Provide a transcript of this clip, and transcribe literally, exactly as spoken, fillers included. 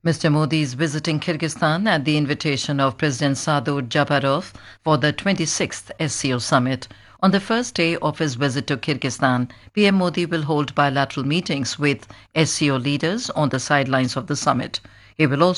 Mister Modi is visiting Kyrgyzstan at the invitation of President Sadur Japarov for the twenty-sixth S C O summit. On the first day of his visit to Kyrgyzstan, P M Modi will hold bilateral meetings with S C O leaders on the sidelines of the summit. He will also